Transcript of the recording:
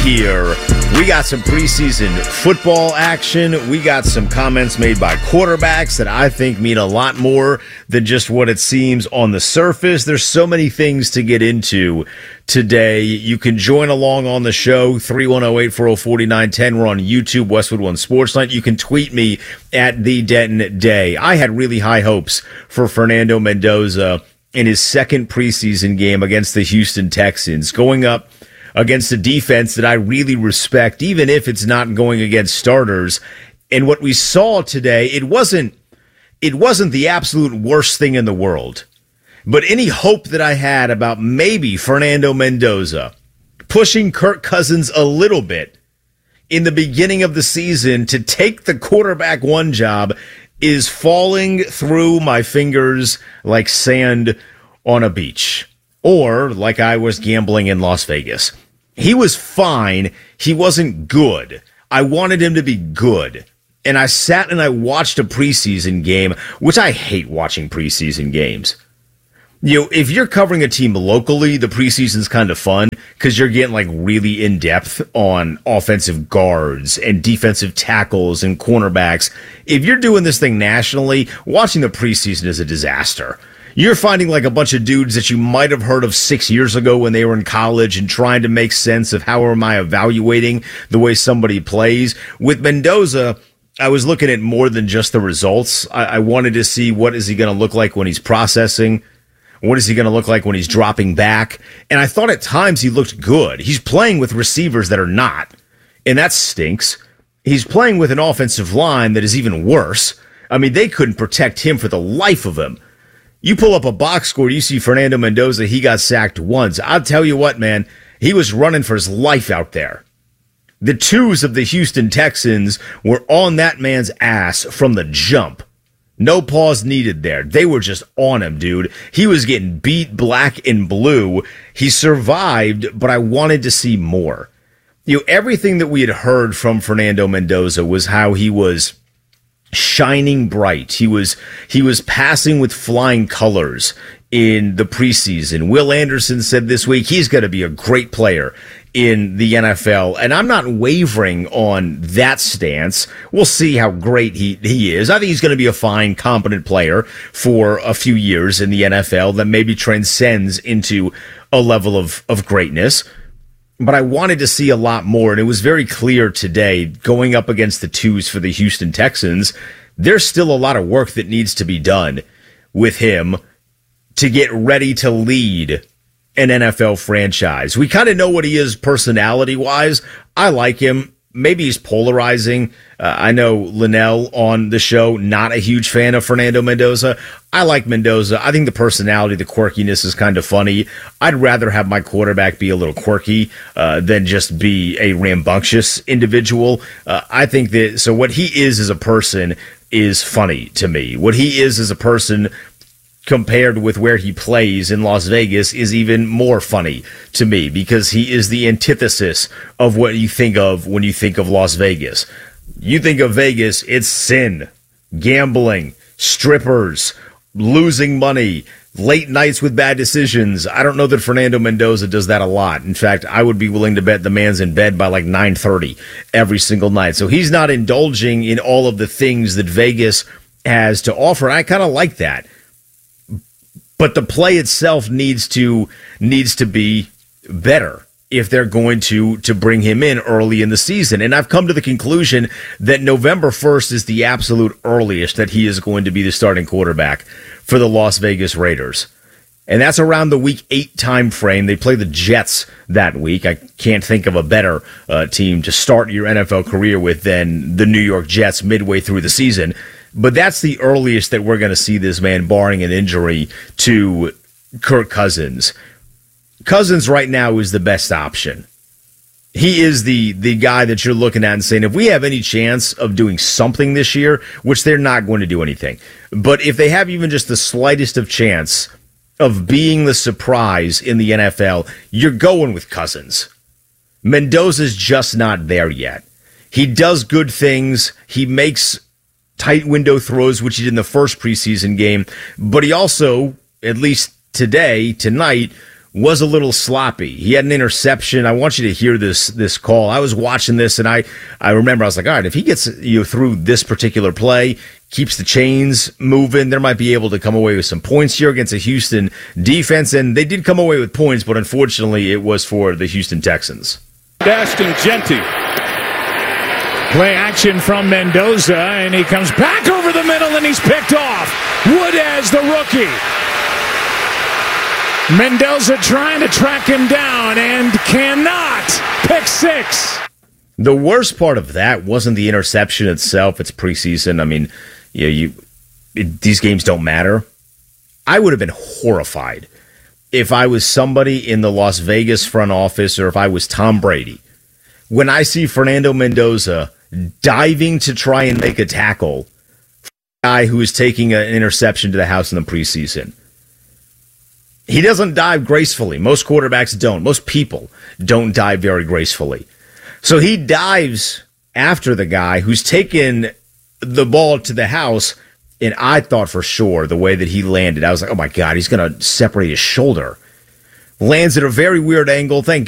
here. We got some preseason football action. We got some comments made by quarterbacks that I think mean a lot more than just what it seems on the surface. There's so many things to get into today. You can join along on the show, 310-840-4910. We're on YouTube, Westwood One Sports Night. You can tweet me at the Denton Day. I had really high hopes for Fernando Mendoza in his second preseason game against the Houston Texans, going up against a defense that I really respect, even if it's not going against starters. And what we saw today, it wasn't the absolute worst thing in the world. But any hope that I had about maybe Fernando Mendoza pushing Kirk Cousins a little bit in the beginning of the season to take the quarterback one job is falling through my fingers like sand on a beach, or like I was gambling in Las Vegas. He was fine. He wasn't good. I wanted him to be good. And I sat and I watched a preseason game, which I hate watching preseason games. You know, if you're covering a team locally, the preseason's kind of fun because you're getting like really in depth on offensive guards and defensive tackles and cornerbacks. If you're doing this thing nationally, watching the preseason is a disaster. You're finding like a bunch of dudes that you might have heard of 6 years ago when they were in college and trying to make sense of how am I evaluating the way somebody plays. With Mendoza, I was looking at more than just the results. I wanted to see what is he going to look like when he's processing. What is he going to look like when he's dropping back? And I thought at times he looked good. He's playing with receivers that are not, and that stinks. He's playing with an offensive line that is even worse. I mean, they couldn't protect him for the life of him. You pull up a box score, you see Fernando Mendoza, he got sacked once. I'll tell you what, man, he was running for his life out there. The twos of the Houston Texans were on that man's ass from the jump. No pause needed there. They were just on him, dude. He was getting beat black and blue. He survived, but I wanted to see more. You know, everything that we had heard from Fernando Mendoza was how he was shining bright. He was passing with flying colors in the preseason. Will Anderson said this week he's going to be a great player in the NFL, and I'm not wavering on that stance. We'll see how great he is. I think he's going to be a fine, competent player for a few years in the NFL that maybe transcends into a level of greatness. But I wanted to see a lot more, and it was very clear today, going up against the twos for the Houston Texans, there's still a lot of work that needs to be done with him to get ready to lead an NFL franchise. We kind of know what he is personality-wise. I like him. Maybe he's polarizing. I know Linnell on the show, not a huge fan of Fernando Mendoza. I like Mendoza. I think the personality, the quirkiness is kind of funny. I'd rather have my quarterback be a little quirky than just be a rambunctious individual. I think that, so what he is as a person is funny to me. What he is as a person compared with where he plays in Las Vegas is even more funny to me because he is the antithesis of what you think of when you think of Las Vegas. You think of Vegas, it's sin, gambling, strippers, losing money, late nights with bad decisions. I don't know that Fernando Mendoza does that a lot. In fact, I would be willing to bet the man's in bed by like 9:30 every single night. So he's not indulging in all of the things that Vegas has to offer. I kind of like that. But the play itself needs to be better if they're going to bring him in early in the season. And I've come to the conclusion that November 1st is the absolute earliest that he is going to be the starting quarterback for the Las Vegas Raiders. And that's around the week 8 time frame. They play the Jets that week. I can't think of a better team to start your NFL career with than the New York Jets midway through the season. But that's the earliest that we're going to see this man, barring an injury to Kirk Cousins. Cousins right now is the best option. He is the guy that you're looking at and saying, if we have any chance of doing something this year, which they're not going to do anything, but if they have even just the slightest of chance of being the surprise in the NFL, you're going with Cousins. Mendoza's just not there yet. He does good things. He makes tight window throws, which he did in the first preseason game, but he also, at least tonight, was a little sloppy. He had an interception. I want you to hear this call. I was watching this, and I remember I was like, all right, if he gets through this particular play, keeps the chains moving, there might be able to come away with some points here against a Houston defense. And they did come away with points, but unfortunately it was for the Houston Texans. Daston Jeanty. Play action from Mendoza, and he comes back over the middle, and he's picked off. Woodez, the rookie. Mendoza trying to track him down and cannot. Pick six. The worst part of that wasn't the interception itself. It's preseason. I mean, these games don't matter. I would have been horrified if I was somebody in the Las Vegas front office, or if I was Tom Brady, when I see Fernando Mendoza diving to try and make a tackle for a guy who is taking an interception to the house in the preseason. He doesn't dive gracefully. Most quarterbacks don't. Most people don't dive very gracefully. So he dives after the guy who's taken the ball to the house, and I thought for sure the way that he landed, I was like, oh my God, he's going to separate his shoulder. Lands at a very weird angle. Thank